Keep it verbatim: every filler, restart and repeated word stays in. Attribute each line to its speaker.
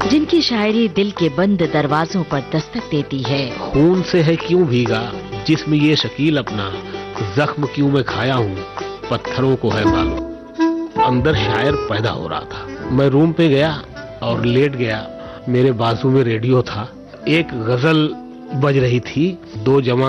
Speaker 1: जिनकी शायरी दिल के बंद दरवाजों पर दस्तक देती है।
Speaker 2: खून से है क्यों भीगा जिस्म ये शकील अपना, जख्म क्यों मैं खाया हूँ पत्थरों को है मालूम। अंदर शायर पैदा हो रहा था। मैं रूम पे गया और लेट गया। मेरे बाजू में रेडियो था। एक गजल बज रही थी। दो जवान